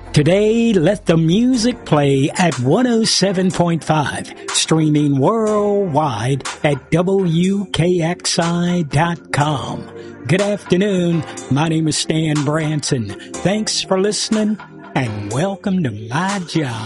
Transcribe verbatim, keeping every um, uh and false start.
Today, let the music play at one oh seven point five, streaming worldwide at W K X I dot com. Good afternoon. My name is Stan Branson. Thanks for listening and welcome to my job.